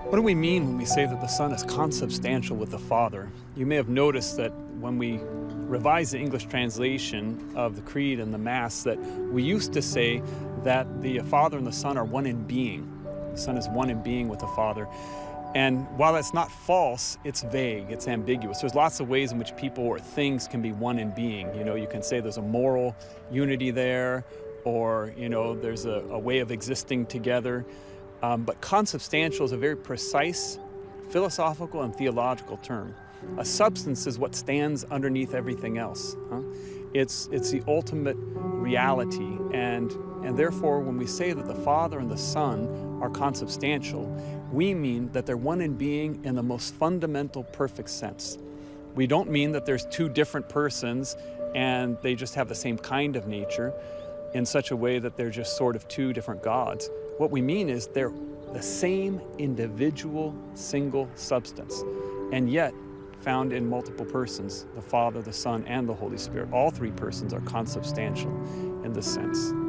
What do we mean when we say that the Son is consubstantial with the Father? You may have noticed that when we revise the English translation of the Creed and the Mass, that we used to say that the Father and the Son are one in being. The Son is one in being with the Father. And while that's not false, it's vague, it's ambiguous. There's lots of ways in which people or things can be one in being. You know, you can say there's a moral unity there, or, you know, there's a way of existing together. But consubstantial is a very precise philosophical and theological term. A substance is what stands underneath everything else. It's the ultimate reality, and therefore when we say that the Father and the Son are consubstantial, we mean that they're one in being in the most fundamental, perfect sense. We don't mean that there's two different persons and they just have the same kind of nature in such a way that they're just sort of two different gods. What we mean is they're the same individual, single substance, and yet found in multiple persons, the Father, the Son, and the Holy Spirit. All three persons are consubstantial in this sense.